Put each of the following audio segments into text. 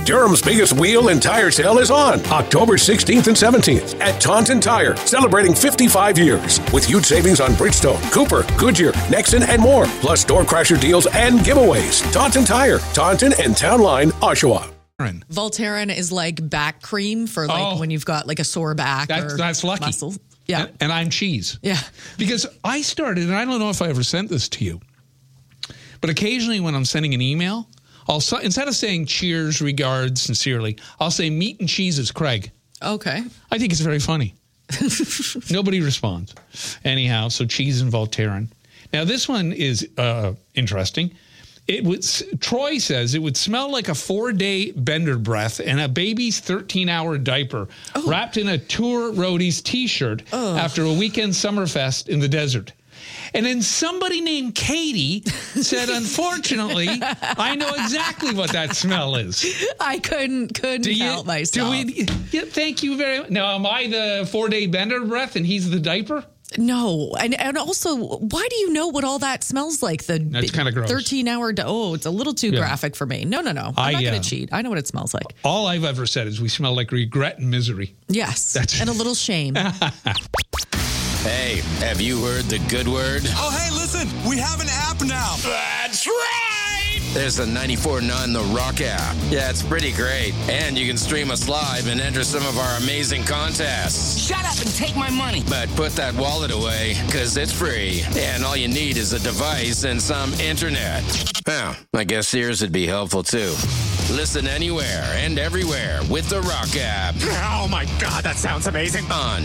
Durham's biggest wheel and tire sale is on October 16th and 17th at Taunton Tire, celebrating 55 years with huge savings on Bridgestone, Cooper, Goodyear, Nexon, and more, plus door crasher deals and giveaways. Taunton Tire, Taunton and Town Line, Oshawa. Voltaren is like back cream for when you've got like a sore back. That's lucky. Muscles. Yeah. And I'm cheese. Yeah. Because I started, and I don't know if I ever sent this to you, but occasionally when I'm sending an email, instead of saying cheers, regards, sincerely, I'll say meat and cheeses, Craig. Okay. I think it's very funny. Nobody responds. Anyhow, so cheese and Voltaren. Now, this one is interesting. Troy says it would smell like a 4-day bender breath and a baby's 13-hour diaper wrapped in a Tour Roadies T-shirt after a weekend Summerfest in the desert. And then somebody named Katie said, unfortunately, I know exactly what that smell is. I couldn't help myself. Thank you very much. Now, am I the 4-day bender breath and he's the diaper? No. And also, why do you know what all that smells like? That's kind of gross. 13-hour... it's a little too graphic for me. No. I'm not going to cheat. I know what it smells like. All I've ever said is we smell like regret and misery. Yes. And a little shame. Hey, have you heard the good word? Oh, hey, listen, we have an app now. That's right! There's the 94.9 The Rock app. Yeah, it's pretty great. And you can stream us live and enter some of our amazing contests. Shut up and take my money. But put that wallet away, because it's free. And all you need is a device and some internet. Well, I guess Sears would be helpful, too. Listen anywhere and everywhere with The Rock app. Oh, my God, that sounds amazing. On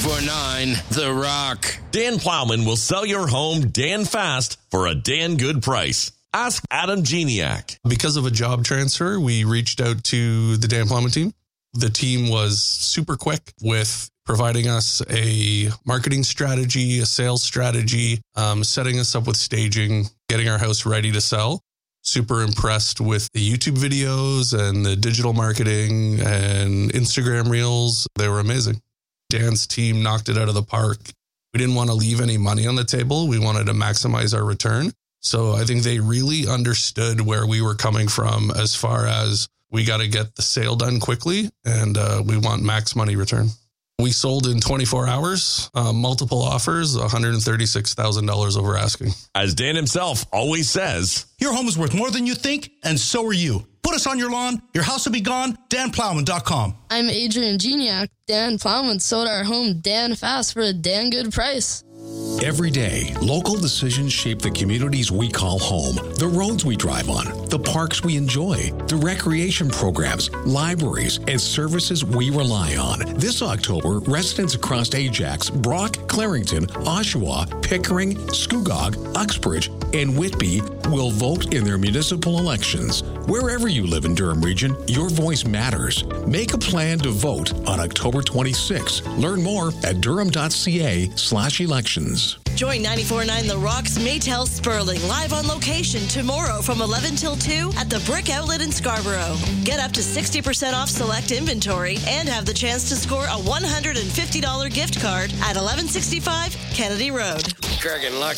94.9 The Rock. Dan Plowman will sell your home Dan fast for a Dan good price. Ask Adam Geniak. Because of a job transfer, we reached out to the Dan Plowman team. The team was super quick with providing us a marketing strategy, a sales strategy, setting us up with staging, getting our house ready to sell. Super impressed with the YouTube videos and the digital marketing and Instagram reels. They were amazing. Dan's team knocked it out of the park. We didn't want to leave any money on the table. We wanted to maximize our return. So I think they really understood where we were coming from as far as we got to get the sale done quickly and we want max money return. We sold in 24 hours, multiple offers, $136,000 over asking. As Dan himself always says, your home is worth more than you think, and so are you. Put us on your lawn. Your house will be gone. DanPlowman.com. I'm Adrian Geniak. Dan Plowman sold our home Dan fast for a Dan good price. Every day, local decisions shape the communities we call home, the roads we drive on, the parks we enjoy, the recreation programs, libraries, and services we rely on. This October, residents across Ajax, Brock, Clarington, Oshawa, Pickering, Scugog, Uxbridge, and Whitby will vote in their municipal elections. Wherever you live in Durham Region, your voice matters. Make a plan to vote on October 26. Learn more at durham.ca/elections. Join 94.9 The Rock's Maytel Sperling live on location tomorrow from 11 till 2 at the Brick Outlet in Scarborough. Get up to 60% off select inventory and have the chance to score a $150 gift card at 1165 Kennedy Road. Craig and Luck